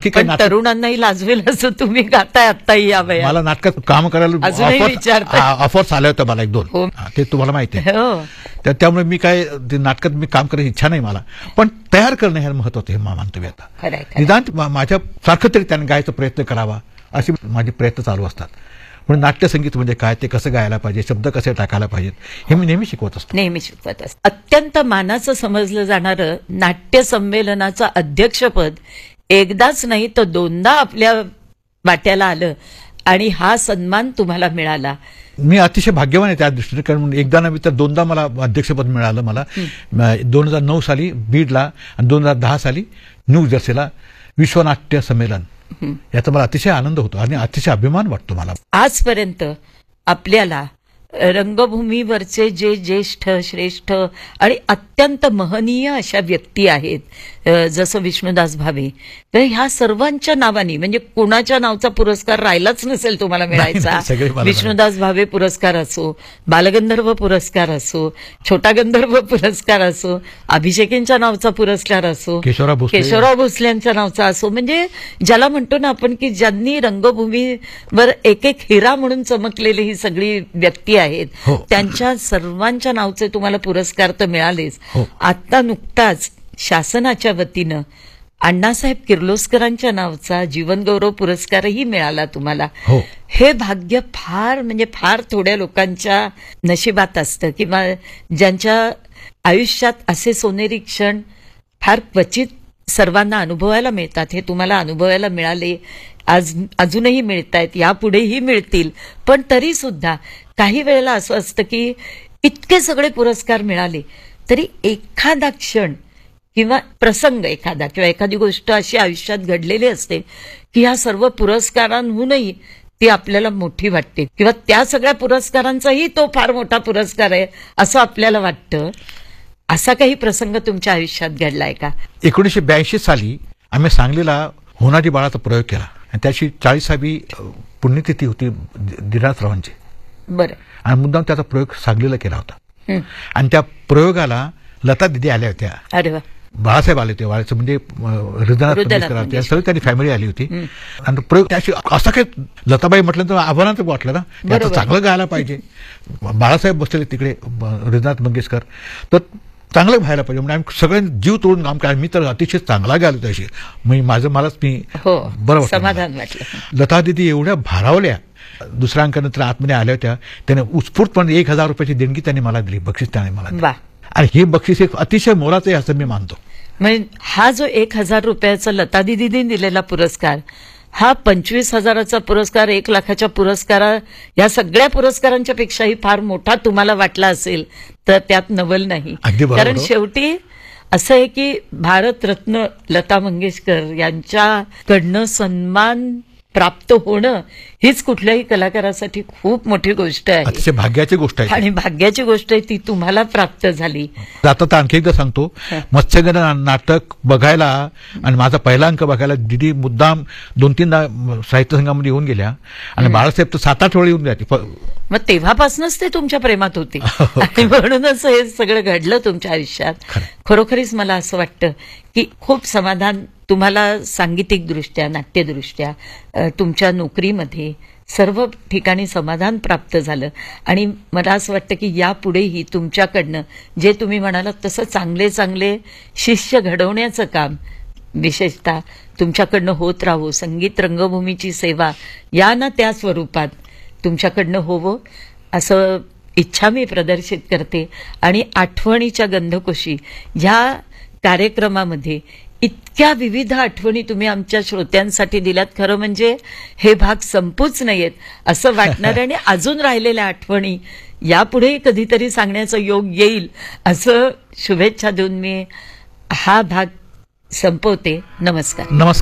बाकी काही नाटक तरुणांनाही लाजवेल असं तुम्ही गाताय आत्ताही या वयात. मला नाटकात काम करायला अजूनही विचारताय. ऑफर्स आले होते मला 1-2. हो. ते तुम्हाला माहिती आहे. हो. त्यामुळे मी काय ते नाटकात मी काम करायची इच्छा नाही मला, पण तयार करणं हे महत्वाचं हे मानतो मी आता. खरंय, खरंय. निदान माझ्या सारखं तरी त्याने गायचा प्रयत्न करावा असे माझे प्रयत्न चालू असतात. पण नाट्यसंगीत म्हणजे काय, ते कसं गायला पाहिजे, शब्द कसे टाकायला पाहिजेत, हे मी नेहमी शिकवत असतो. नेहमी शिकवत असत. अत्यंत मानाचं समजलं जाणारं नाट्य संमेलनाचं अध्यक्षपद एकदाच नाही तर 2दा आपल्या वाट्याला आलं आणि हा सन्मान तुम्हाला मिळाला. मी अतिशय भाग्यवान आहे त्या दृष्टीने, कारण एकदा नव्हे तर 2दा मला अध्यक्षपद मिळालं. मला 2009 साली बीडला आणि 2010 साली न्यू जर्सीला विश्वनाट्य संमेलन, याचा मला अतिशय आनंद होतो आणि अतिशय अभिमान वाटतो मला. आजपर्यंत आपल्याला रंगभूमीवरचे जे ज्येष्ठ श्रेष्ठ आणि अत्यंत महनीय अशा व्यक्ती आहेत, जसं विष्णुदास भावे, तर ह्या सर्वांच्या नावानी म्हणजे कोणाच्या नावचा पुरस्कार राहिलाच नसेल तुम्हाला मिळायचा. विष्णुदास भावे पुरस्कार असो, बालगंधर्व पुरस्कार असो, छोटा गंधर्व पुरस्कार असो, अभिषेकींच्या नावचा पुरस्कार असो, केशवराव भोसलेंच्या नावचा असो, म्हणजे ज्याला म्हणतो ना आपण की ज्यांनी रंगभूमीवर एक एक हिरा म्हणून चमकलेली ही सगळी व्यक्ती आहेत, त्यांच्या सर्वांच्या नावचे तुम्हाला पुरस्कार तर मिळालेच. आता नुकताच शासनाच्या वतीनं अण्णासाहेब किर्लोस्करांच्या नावचा जीवनगौरव पुरस्कारही मिळाला तुम्हाला. हे भाग्य फार म्हणजे फार थोड्या लोकांच्या नशिबात असतं, किंवा ज्यांच्या आयुष्यात असे सोनेरी क्षण फार क्वचित सर्वांना अनुभवायला मिळतात. हे तुम्हाला अनुभवायला मिळाले, अजूनही मिळतायत, यापुढेही मिळतील. पण तरी सुद्धा काही वेळेला असं असतं की इतके सगळे पुरस्कार मिळाले तरी एखादा क्षण किंवा प्रसंग एखादा किंवा एखादी गोष्ट अशी आयुष्यात घडलेली असते की ह्या सर्व पुरस्कारांहूनही ती आपल्याला मोठी वाटते, किंवा त्या सगळ्या पुरस्कारांचाही तो फार मोठा पुरस्कार आहे असं आपल्याला वाटतं. असा काही प्रसंग तुमच्या आयुष्यात घडलाय का? 1982 साली आम्ही सांगलीला होणारी बाळाचा प्रयोग केला आणि त्याची 40वी पुण्यतिथी होती दिनाथरावांची. बरं. आणि मुद्दाम त्याचा प्रयोग सांगलीला केला होता. आणि त्या प्रयोगाला लता दिदी आल्या होत्या. अरे वा. बाळासाहेब आले होते, बाळाचं म्हणजे हृदयनाथ सगळी त्यांनी फॅमिली आली होती. आणि प्रयोग त्याशी असं काही लताबाई म्हटलं तर आव्हानाचं वाटलं ना, त्याचं चांगलं गायला पाहिजे. बाळासाहेब बसले तिकडे, हृदयनाथ मंगेशकर, तर चांगलं व्हायला पाहिजे. म्हणजे आम्ही सगळ्यांनी जीव तोडून काम केलं. मी तर अतिशय चांगला गायलो त्याशी, मलाच बरं समाधान वाटलं. लता दिदी एवढ्या भारावल्या, दुसऱ्या अंकानंतर आतमध्ये आल्या होत्या, त्याने उत्स्फूर्तपणे 1000 रुपयाची देणगी त्यांनी मला दिली, बक्षीस त्याने मला दिली. आणि हे बक्षीस एक अतिशय मोलाचं आहे असं मी मानतो. म्हणजे हा जो 1000 रुपयाचा लता दिदीने दिलेला पुरस्कार, हा 25,000चा पुरस्कार, 1 लाखाच्या पुरस्कारा, या सगळ्या पुरस्कारांच्या पेक्षाही फार मोठा तुम्हाला वाटला असेल तर त्यात नवल नाही. कारण शेवटी असं आहे की भारतरत्न लता मंगेशकर यांच्याकडनं सन्मान प्राप्त होणं हीच कुठल्याही कलाकारासाठी खूप मोठी गोष्ट आहे. अतिशय भाग्याची गोष्ट आहे आणि भाग्याची गोष्ट आहे ती तुम्हाला प्राप्त झाली. आता आणखी एकदा सांगतो, मत्स्यगंधा नाटक बघायला आणि माझा पहिला अंक बघायला दिदी मुद्दाम 2-3दा साहित्य संघामध्ये येऊन गेल्या आणि बाळासाहेब तर 7-8 वेळा येऊन जाते. मग तेव्हापासूनच ते तुमच्या प्रेमात होते आणि म्हणूनच हे सगळं घडलं तुमच्या आयुष्यात. खरोखरीच मला असं वाटतं की खूप समाधान तुम्हाला सांगीतिकदृष्ट्या, नाट्यदृष्ट्या, तुमच्या नोकरीमध्ये सर्व ठिकाणी समाधान प्राप्त झालं. आणि मला असं वाटतं की यापुढेही तुमच्याकडनं जे तुम्ही म्हणालात तसं चांगले चांगले शिष्य घडवण्याचं काम विशेषतः तुमच्याकडनं होत राहो. संगीत रंगभूमीची सेवा या ना त्या स्वरूपात तुमच्याकडनं होवं असं इच्छा मी प्रदर्शित करते. आणि आठवणीच्या गंधकोशी ह्या कार्यक्रमामध्ये इतक्या विविध आठवणी तुम्ही आमच्या श्रोत्यांसाठी दिल्यात. खरं म्हणजे हे भाग संपूच नयेत असं वाटणार आणि अजून राहिलेल्या आठवणी यापुढेही कधीतरी सांगण्याचा योग येईल असं शुभेच्छा देऊन मी हा भाग संपवते. नमस्कार.